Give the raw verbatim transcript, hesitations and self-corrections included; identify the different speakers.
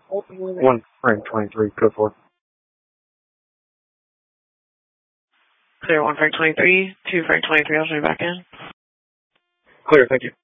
Speaker 1: One Frank twenty-three, code four.
Speaker 2: Clear one Frank twenty-three, two Frank twenty-three, I'll show you back in.
Speaker 1: Clear, thank you.